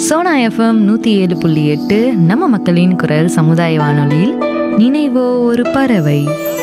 Sona FM 107.8 நம்ம மக்களின் குரல் சமுதாய வானொலியில் நினைவோ ஒரு பறவை.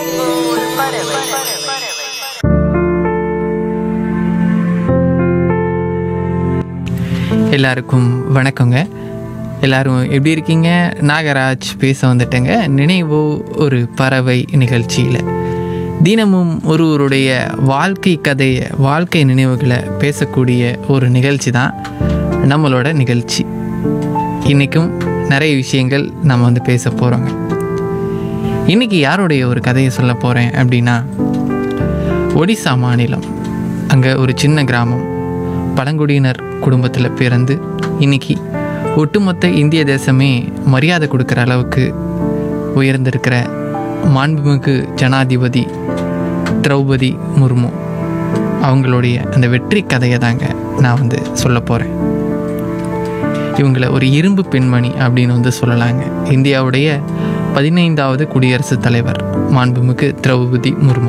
எல்லாருக்கும் வணக்கங்க. எல்லாரும் எப்படி இருக்கீங்க? நாகராஜ் பேச வந்துட்டேங்க. நினைவோ ஒரு பறவை நிகழ்ச்சியில் தினமும் ஒருவருடைய வாழ்க்கை கதையை, வாழ்க்கை நினைவுகளை பேசக்கூடிய ஒரு நிகழ்ச்சி தான் நம்மளோட நிகழ்ச்சி. இன்றைக்கும் நிறைய விஷயங்கள் நம்ம பேச போகிறோங்க. இன்றைக்கி யாருடைய ஒரு கதையை சொல்ல போகிறேன் அப்படின்னா, ஒடிசா மாநிலம், அங்கே ஒரு சின்ன கிராமம், பழங்குடியினர் குடும்பத்தில் பிறந்து இன்றைக்கி ஒட்டுமொத்த இந்திய தேசமே மரியாதை கொடுக்குற அளவுக்கு உயர்ந்திருக்கிற மாண்புமிகு ஜனாதிபதி திரௌபதி முர்மு அவங்களுடைய அந்த வெற்றி கதையை தாங்க நான் சொல்ல போகிறேன். இவங்களை ஒரு இரும்பு பெண்மணி அப்படின்னு சொல்லலாங்க. இந்தியாவுடைய 15வது குடியரசுத் தலைவர் மாண்புமிகு திரௌபதி முர்மு.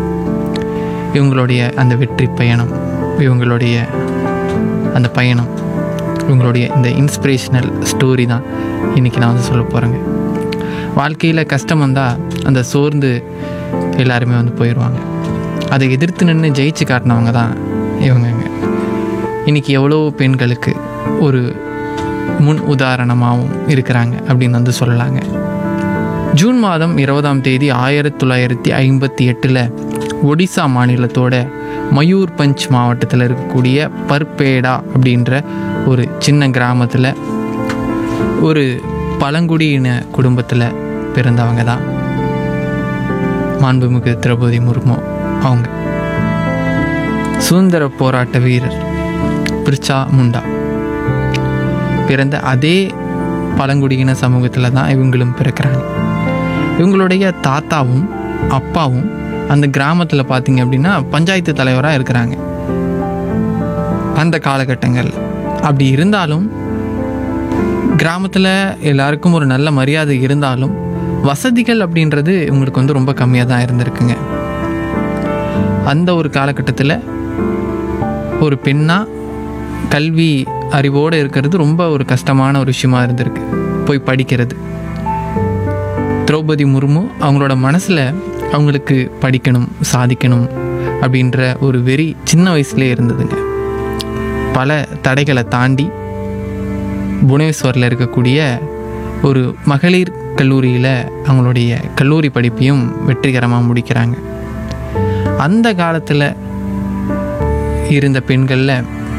இவங்களுடைய அந்த வெற்றி பயணம், இவங்களுடைய அந்த பயணம், இவங்களுடைய இந்த இன்ஸ்பிரேஷனல் ஸ்டோரி தான் இன்றைக்கி நான் சொல்ல போகிறேங்க. வாழ்க்கையில் கஷ்டம் வந்தால் அந்த சோர்ந்து எல்லாருமே போயிடுவாங்க. அதை எதிர்த்து நின்று ஜெயிச்சு காட்டினவங்க தான் இவங்கங்க. இன்றைக்கி எவ்வளோ பெண்களுக்கு ஒரு முன் உதாரணமாகவும் இருக்கிறாங்க அப்படின்னு சொல்லலாங்க. ஜூன் மாதம் 20ஆம் தேதி 1958 ஒடிசா மாநிலத்தோட மயூர்பஞ்ச் மாவட்டத்தில் இருக்கக்கூடிய பர்பேடா அப்படின்ற ஒரு சின்ன கிராமத்தில் ஒரு பழங்குடியின குடும்பத்தில் பிறந்தவங்க தான் மாண்புமிகு திரௌபதி முர்மு. அவங்க சுதந்திர போராட்ட வீரர் பிர்சா முண்டா பிறந்த அதே பழங்குடியின சமூகத்தில் தான் இவங்களும் பிறக்கிறாங்க. இவங்களுடைய தாத்தாவும் அப்பாவும் அந்த கிராமத்தில் பார்த்திங்க அப்படின்னா பஞ்சாயத்து தலைவராக இருக்கிறாங்க அந்த காலகட்டங்கள். அப்படி இருந்தாலும் கிராமத்தில் எல்லாருக்கும் ஒரு நல்ல மரியாதை இருந்தாலும் வசதிகள் அப்படின்றது இவங்களுக்கு ரொம்ப கம்மியாக தான் இருந்திருக்குங்க. அந்த ஒரு காலகட்டத்தில் ஒரு பெண்ணாக கல்வி அறிவோடு இருக்கிறது ரொம்ப ஒரு கஷ்டமான ஒரு விஷயமா இருந்திருக்கு, போய் படிக்கிறது. திரௌபதி முர்மு அவங்களோட மனசில் அவங்களுக்கு படிக்கணும், சாதிக்கணும் அப்படின்ற ஒரு வெறி சின்ன வயசுலேயே இருந்ததுங்க. பல தடைகளை தாண்டி புவனேஸ்வரில் இருக்கக்கூடிய ஒரு மகளிர் கல்லூரியில் அவங்களுடைய கல்லூரி படிப்பையும் வெற்றிகரமாக முடிக்கிறாங்க. அந்த காலத்தில் இருந்த பெண்களில்,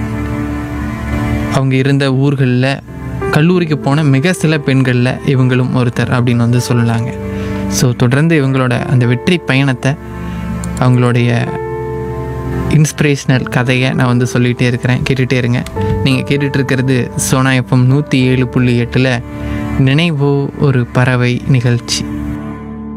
அவங்க இருந்த ஊர்களில் கல்லூரிக்கு போன மிக சில பெண்களில் இவங்களும் ஒருத்தர் அப்படின்னு சொல்லலாங்க. ஸோ தொடர்ந்து இவங்களோட அந்த வெற்றி பயணத்தை, அவங்களுடைய இன்ஸ்பிரேஷ்னல் கதையை நான் சொல்லிகிட்டே இருக்கிறேன். கேட்டுகிட்டே இருங்க. நீங்கள் கேட்டுட்ருக்கிறது சோனா எஃப்எம் 107.8 நினைவோ ஒரு பறவை நிகழ்ச்சி.